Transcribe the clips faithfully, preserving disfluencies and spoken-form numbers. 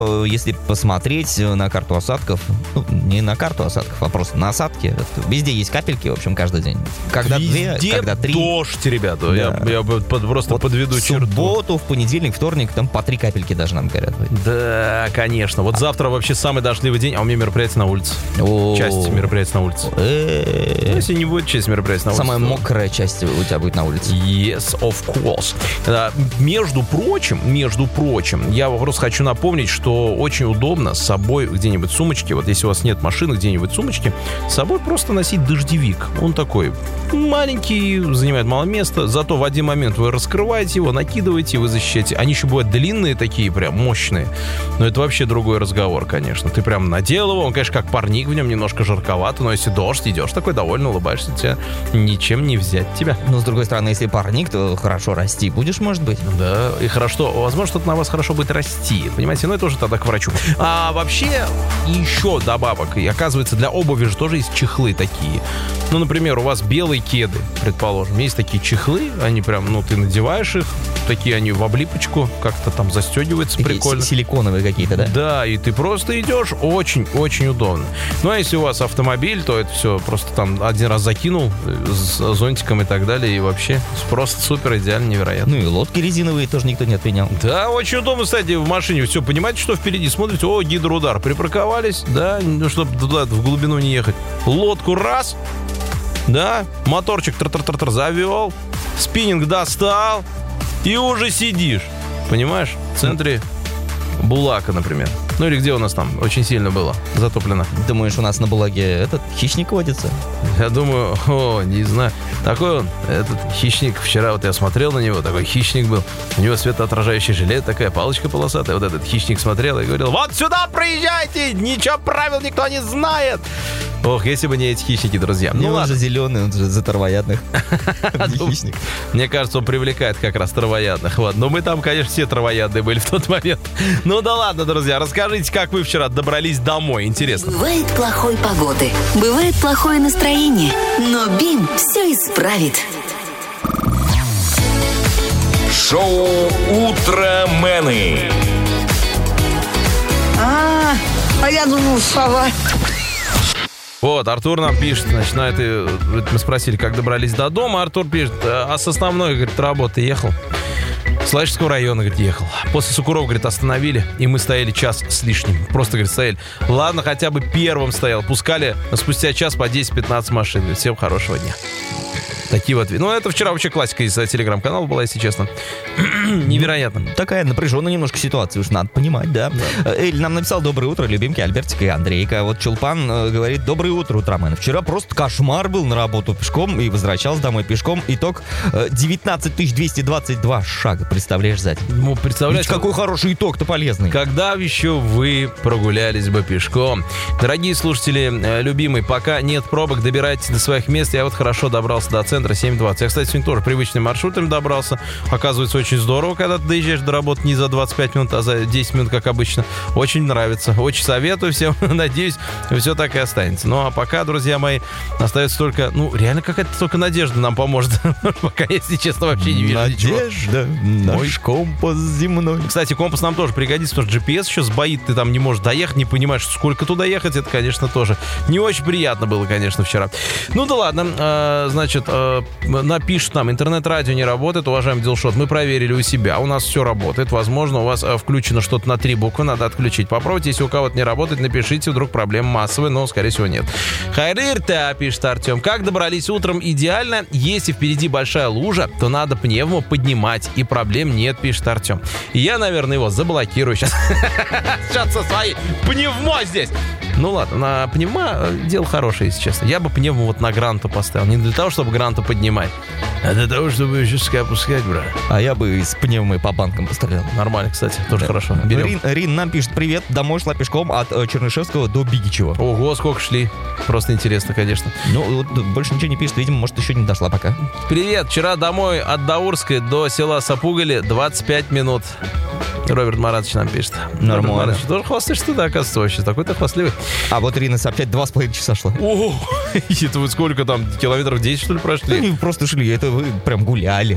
Если посмотреть на карту осадков, ну, не на карту осадков, а просто на осадки, везде есть капельки, в общем, каждый день. Когда везде две, когда три. Дождь, ребята. Да. Я, я под, просто вот подведу в черту. В субботу, в понедельник, вторник, там по три капельки даже нам говорят. Да, конечно. Вот завтра вообще самый дождливый день, а у меня мероприятие на улице. Часть мероприятия на улице. Ну, если не будет часть мероприятия на улице. Самая мокрая часть у тебя будет на улице. Yes, of course. Между прочим, между прочим, я просто хочу напомнить, что очень удобно с собой где-нибудь сумочки, вот если у вас нет машины, где-нибудь сумочки, с собой просто носить дождевик. Он такой маленький, занимает мало места, зато в один момент вы раскрываете его, накидываете, вы защищаете. Они еще бывают длинные такие, прям мощные, но это вообще другой разговор, конечно. Ты прям надел его, он, конечно, как парник, в нем немножко жарковато, но если дождь, идешь такой довольно, улыбаешься, тебя ничем не взять тебя. Но, с другой стороны, если парник, то хорошо расти будешь, может быть. Да, и хорошо, возможно, что-то на вас хорошо будет расти, понимаете, но это уже тогда к врачу. А вообще, еще добавок, и оказывается, для обуви же тоже есть чехлы такие. Ну, например, у вас белые кеды, предположим, есть такие чехлы, они прям, ну, ты надеваешь их, такие они в облипочку, как-то там застегиваются такие прикольно. Силиконовые какие-то, да? Да, и ты просто идешь, очень-очень удобно. Ну, а если у вас автомобиль, то это все просто там один раз закинул с зонтиком и так далее, и вообще просто супер, идеально, невероятно. Ну, и лодки резиновые тоже никто не отменял. Да, очень удобно, кстати, в машине. Все, понимаете, что впереди? Смотрите, о, гидроудар. Припарковались, да, ну, чтобы туда в глубину не ехать. Лодку раз, да, моторчик тр-тр-тр-тр завел, спиннинг достал, и уже сидишь. Понимаешь? В центре Булака, например. Ну или где у нас там очень сильно было затоплено. Думаешь, у нас на Булаге этот хищник водится? Я думаю, о, не знаю. Такой он, этот хищник. Вчера вот я смотрел на него, такой хищник был. У него светоотражающий жилет, такая палочка полосатая. Вот этот хищник смотрел и говорил: вот сюда приезжайте, ничего правил никто не знает. Ох, если бы не эти хищники, друзья. Ну, он же зеленый, он же за травоядных. Хищник. Мне кажется, он привлекает как раз травоядных. Вот. Но мы там, конечно, все травоядные были в тот момент. Ну да ладно, друзья, расскажите, как вы вчера добрались домой. Интересно. Бывает плохой погоды, бывает плохое настроение, но БИМ все исправит. Шоу «Утромены». А, а я думал, сова. Вот, Артур нам пишет, начинает, и, мы спросили, как добрались до дома. Артур пишет: а с основной, говорит, работы ехал. С Лачинского района, говорит, ехал. После Сукурова, говорит, остановили, и мы стояли час с лишним. Просто, говорит, стояли. Ладно, хотя бы первым стоял. Пускали спустя час по десять-пятнадцать машин. Говорит, всем хорошего дня. Такие вот. Ну, это вчера вообще классика из телеграм-канала была, если честно. Невероятно. Такая напряженная немножко ситуация, уж надо понимать, да. да. Эль нам написал: доброе утро, любимки Альбертик и Андрейка. Вот Чулпан э, говорит: доброе утро, утромен. Вчера просто кошмар был, на работу пешком и возвращался домой пешком. Итог э, девятнадцать тысяч двести двадцать два шага. Представляешь, Зать? Ну, представляете, ведь какой хороший итог-то полезный. Когда еще вы прогулялись бы пешком? Дорогие слушатели, э, любимые, пока нет пробок, добирайтесь до своих мест. Я вот хорошо добрался до центра семь двадцать. Я, кстати, сегодня тоже привычным маршрутом добрался. Оказывается, очень здорово, когда ты доезжаешь до работы не за двадцать пять минут, а за десять минут, как обычно. Очень нравится. Очень советую всем. Надеюсь, все так и останется. Ну, а пока, друзья мои, остается только... Ну, реально какая-то только надежда нам поможет. Пока, если честно, вообще не вижу надежда, ничего. Наш компас земной. Кстати, компас нам тоже пригодится, потому что джи пи эс еще сбоит, ты там не можешь доехать, не понимаешь, сколько туда ехать. Это, конечно, тоже не очень приятно было, конечно, вчера. Ну да ладно. А, значит... напишут нам: интернет-радио не работает, уважаемый Дилшот. Мы проверили у себя, у нас все работает. Возможно, у вас включено что-то на три буквы, надо отключить. Попробуйте, если у кого-то не работает, напишите, вдруг проблема массовая, но, скорее всего, нет. Хайрир-то, пишет Артем: как добрались утром? Идеально. Если впереди большая лужа, то надо пневму поднимать, и проблем нет, пишет Артем. И я, наверное, его заблокирую сейчас. Сейчас со своей пневмо здесь. Ну ладно, на пневма дело хорошее, если честно. Я бы пневму вот на гранту поставил. Не для того, чтобы гранту поднимать, а для того, чтобы еще опускать, брат. А я бы из пневмы по банкам пострелял. Нормально, кстати, тоже да. Хорошо. Берем. Рин, Рин нам пишет: привет, домой шла пешком от э, Чернышевского до Бигичева. Ого, сколько шли. Просто интересно, конечно. Ну, вот, больше ничего не пишет, видимо, может, еще не дошла пока. Привет, вчера домой от Даурской до села Сапугали двадцать пять минут. Роберт Маратович нам пишет. Нормально. Роберт Маратович, тоже хвастаешься ты, да, оказывается, вообще. Такой-то хвастливый. А вот Ирина сообщает, два с половиной часа шла. О, это вы сколько там, километров десять, что ли, прошли? Они просто шли, это вы прям гуляли.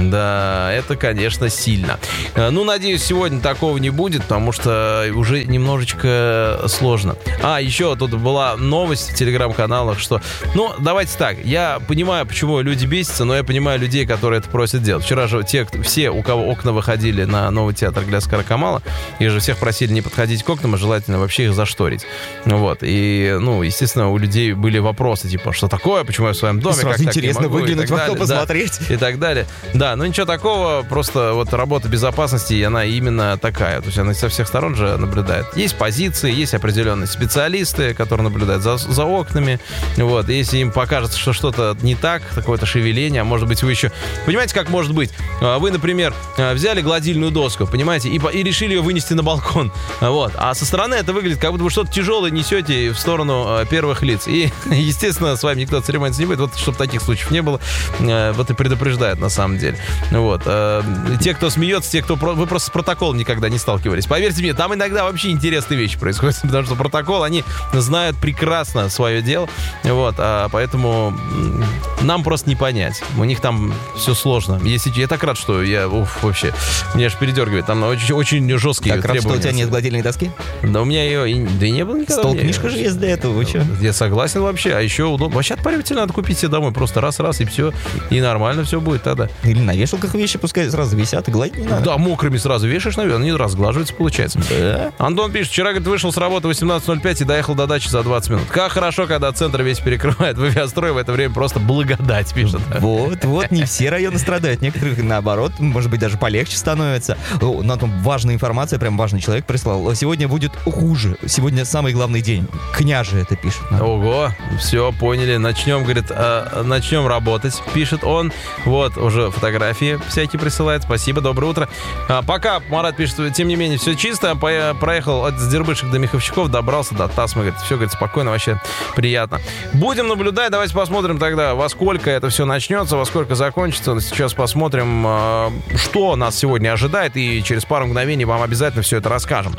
Да, это, конечно, сильно. Ну, надеюсь, сегодня такого не будет, потому что уже немножечко сложно. А, еще тут была новость в телеграм-каналах, что... Ну, давайте так, я понимаю, почему люди бесятся, но я понимаю людей, которые это просят делать. Вчера же те, все, у кого окна выходили на новый театр для Оскара Камала, их же всех просили не подходить к окнам, а желательно вообще их зашторить. Вот, и, ну, естественно, у людей были вопросы, типа, что такое, почему я в своем доме, сразу как так интересно не могу, выглянуть и так в окно, далее, посмотреть. да, и так далее. Да, ну ничего такого, просто вот работа безопасности, она именно такая, то есть она со всех сторон же наблюдает. Есть позиции, есть определенные специалисты, которые наблюдают за, за окнами, вот, если им покажется, что что-то не так, какое-то шевеление, а может быть вы еще... Понимаете, как может быть? Вы, например, взяли гладильную доску, понимаете, и, и решили ее вынести на балкон, вот, а со стороны это выглядит, как будто вы что-то тяжелое несете в сторону первых лиц, и, естественно, с вами никто церемониться не будет, вот, чтобы таких случаев не было, вот и предупреждает на самом деле, вот. Те, кто смеется, те, кто... Вы просто с протоколом никогда не сталкивались, поверьте мне, там иногда вообще интересные вещи происходят, потому что протокол, они знают прекрасно свое дело, вот, а поэтому нам просто не понять, у них там все сложно. Если я так рад, что я, уф, вообще, меня аж передергивает, там очень, очень жесткие так требования. рад, что у тебя нет гладильной доски? Да у меня ее и, да и не было никогда. Стол-книжка же есть для этого, вы что? Я согласен вообще, а еще удобно. Вообще отпариватель надо купить себе домой, просто раз-раз и все, и нормально все будет тогда. Или на вешалках вещи пускай сразу висят, и гладить не надо. Да, мокрыми сразу вешаешь, наверное, они разглаживаются, получается. Да. Антон пишет, вчера, говорит, вышел с работы в восемнадцать ноль пять и доехал до дачи за двадцать минут. Как хорошо, когда центр весь перекрывает в авиастрой, в это время просто благодать, пишет. Вот, вот, не все районы страдают, некоторых наоборот, может быть, даже полегче становится. О, на том важная информация, прям важный человек прислал. Сегодня будет хуже, сегодня самый главный день. Княже это пишет. Ого, все, поняли, начнем, говорит, э, начнем работать, пишет он. Вот, уже фотографии всякие присылает, спасибо, доброе утро. А, пока, Марат пишет, тем не менее, все чисто, по- проехал от Дербышек до Миховщиков, добрался до Тасмы, говорит, все, говорит, спокойно, вообще приятно. Будем наблюдать, давайте посмотрим тогда, во сколько это все начнется, во сколько закончится. Сейчас посмотрим, э, что нас сегодня ожидает, и через пару мгновений вам обязательно все это расскажем.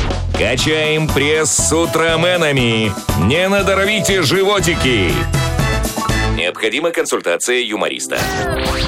Качаем пресс с утроменами. Не надорвите животики. Необходима консультация юмориста.